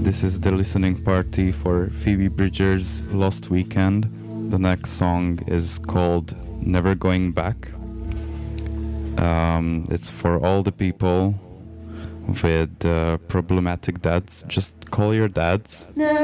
This is the listening party for Phoebe Bridgers' Lost Weekend. The next song is called Never Going Back. It's for all the people with problematic dads. Just call your dads.